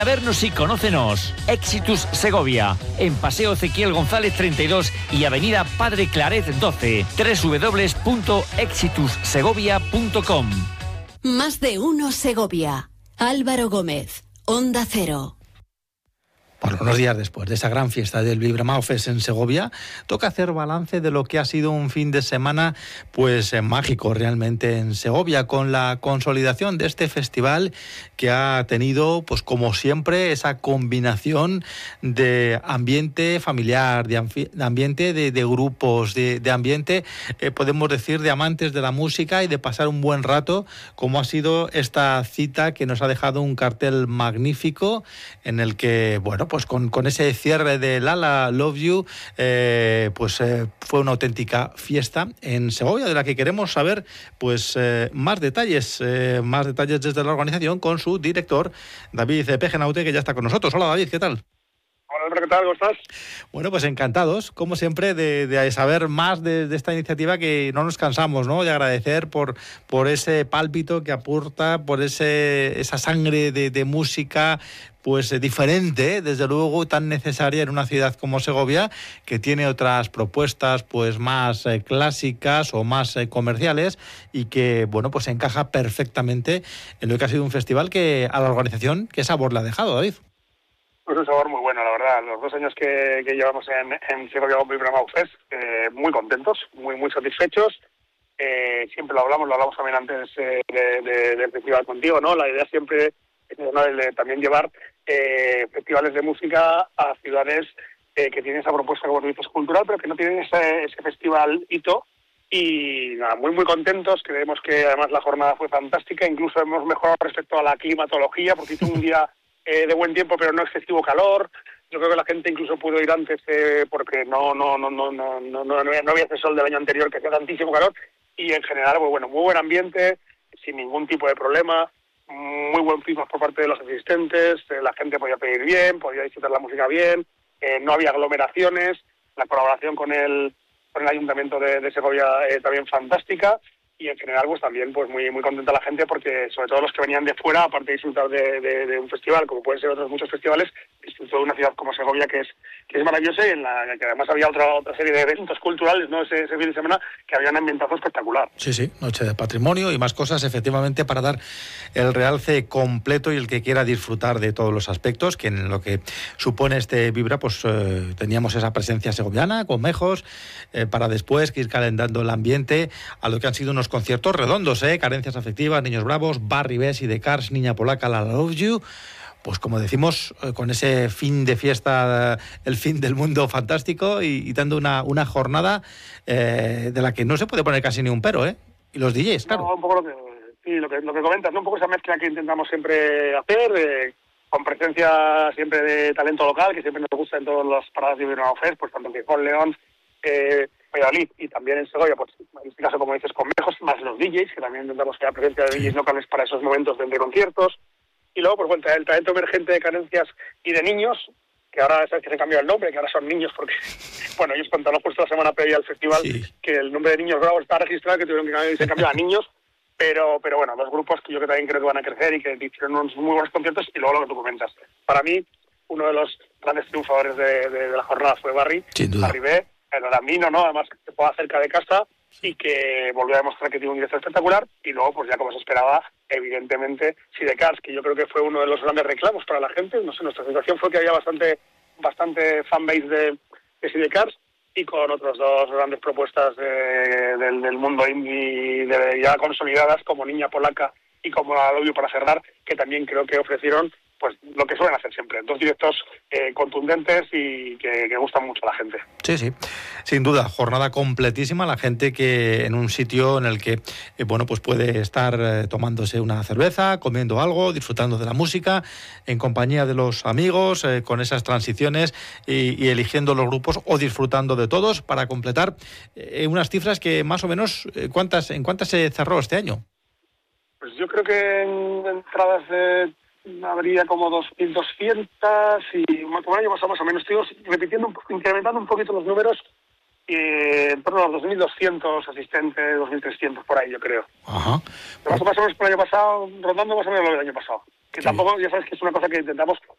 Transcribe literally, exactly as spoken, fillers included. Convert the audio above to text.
A vernos y conócenos. Exitus Segovia, en Paseo Ezequiel González treinta y dos y Avenida Padre Claret doce. doble u doble u doble u punto exitus segovia punto com. Más de uno Segovia. Álvaro Gómez, Onda Cero. Bueno, unos días después de esa gran fiesta del Vibramao Fest en Segovia, toca hacer balance de lo que ha sido un fin de semana pues eh, mágico realmente en Segovia, con la consolidación de este festival que ha tenido, pues como siempre, esa combinación de ambiente familiar, de, amfi- de ambiente de, de grupos, de, de ambiente, eh, podemos decir, de amantes de la música y de pasar un buen rato, como ha sido esta cita que nos ha dejado un cartel magnífico en el que, bueno, pues con, con ese cierre de Lala Love You, eh, pues eh, fue una auténtica fiesta en Segovia, de la que queremos saber pues eh, más detalles, eh, más detalles desde la organización con su director, David Pejenaute, que ya está con nosotros. Hola David, ¿qué tal? Hola, ¿qué tal? ¿Cómo estás? Bueno, pues encantados, como siempre, de, de saber más de, de esta iniciativa que no nos cansamos, ¿no?, de agradecer por, por ese pálpito que aporta, por ese esa sangre de, de música pues eh, diferente, ¿eh? Desde luego tan necesaria en una ciudad como Segovia, que tiene otras propuestas pues más eh, clásicas o más eh, comerciales y que, bueno, pues encaja perfectamente en lo que ha sido un festival que a la organización, ¿qué sabor le ha dejado, David? Pues un sabor muy bueno, la verdad. Los dos años que, que llevamos en, en Segovia Vibramao Fest, eh, muy contentos, muy muy satisfechos. Eh, siempre lo hablamos, lo hablamos también antes eh, de, de, del festival contigo, ¿no? La idea siempre es, ¿no?, de también llevar eh, festivales de música a ciudades eh, que tienen esa propuesta, como tú dices, cultural, pero que no tienen ese, ese festival hito. Y nada, muy muy contentos. Creemos que además la jornada fue fantástica, incluso hemos mejorado respecto a la climatología, porque hizo un día Eh, de buen tiempo, pero no excesivo calor. Yo creo que la gente incluso pudo ir antes eh, porque no no no no no no no no había ese sol del año anterior que hacía tantísimo calor, y en general pues bueno, muy buen ambiente, sin ningún tipo de problema, muy buen feedback por parte de los asistentes, eh, la gente podía pedir bien, podía disfrutar la música bien, eh, no había aglomeraciones, la colaboración con el con el Ayuntamiento de, de Segovia eh, también fantástica. Y en general pues también pues muy muy contenta la gente, porque sobre todo los que venían de fuera, aparte de disfrutar de, de, de un festival como pueden ser otros muchos festivales, disfrutó de una ciudad como Segovia que es que es maravillosa, y en la que además había otra otra serie de eventos culturales, ¿no?, ese, ese fin de semana, que había un ambientazo espectacular. Sí, sí, noche de patrimonio y más cosas, efectivamente, para dar el realce completo y el que quiera disfrutar de todos los aspectos, que en lo que supone este Vibra, pues eh, teníamos esa presencia segoviana con Mejos, eh, para después que ir calentando el ambiente a lo que han sido unos conciertos redondos, ¿eh? Carencias Afectivas, Niños Bravos, Barry Bess y The Cars, Niña Polaca, La Love You. Pues como decimos, eh, con ese fin de fiesta, eh, el fin del mundo fantástico, y, y dando una, una jornada eh, de la que no se puede poner casi ni un pero, ¿eh? Y los D Js, claro. No, un poco lo que, sí, lo que, lo que comentas, ¿no? Un poco esa mezcla que intentamos siempre hacer, eh, con presencia siempre de talento local, que siempre nos gusta en todas las paradas de Vibramao Fest, pues tanto en Gijón, León, eh, Valladolid y también en Segovia, pues en este caso, como dices, con Mejos, más los D Js, que también intentamos que haya presencia de D Js locales para esos momentos de, de conciertos. Y luego, pues bueno, el talento emergente de Carencias y de Niños, que ahora sabes que se cambió el nombre, que ahora son Niños, porque, bueno, ellos contaron justo la semana previa al festival, sí, que el nombre de Niños Bravos está registrado, que tuvieron que cambiar y se cambió a Niños, pero pero bueno, dos grupos que yo que también creo que van a crecer y que hicieron unos muy buenos conciertos. Y luego lo que tú comentas, para mí, uno de los grandes triunfadores de, de, de la jornada fue Barry, Barry B, el Aramino, ¿no?, además que se juega cerca de casa y que volvió a demostrar que tiene un directo espectacular. Y luego, pues ya como se esperaba, evidentemente, The Cars, que yo creo que fue uno de los grandes reclamos para la gente. No sé, nuestra sensación fue que había bastante bastante fanbase de, de The Cars, y con otras dos grandes propuestas de, del, del mundo indie de, ya consolidadas, como Niña Polaca y como La Love You, para cerrar, que también creo que ofrecieron pues lo que suelen hacer siempre, dos directos eh, contundentes y que, que gustan mucho a la gente. Sí, sí, sin duda, jornada completísima, la gente que en un sitio en el que eh, bueno, pues puede estar eh, tomándose una cerveza, comiendo algo, disfrutando de la música, en compañía de los amigos, eh, con esas transiciones y, y eligiendo los grupos o disfrutando de todos, para completar eh, unas cifras que más o menos, eh, ¿cuántas, ¿en cuántas se cerró este año? Pues yo creo que en entradas de habría como dos mil doscientas y como el año pasado más o menos. Estuvimos repitiendo, un poco, incrementando un poquito los números, y en torno a los dos mil doscientos asistentes, dos mil trescientos por ahí, yo creo. Ajá. Pero más o menos por el año pasado, rondando más o menos lo del año pasado. Que sí, tampoco, ya sabes que es una cosa que intentamos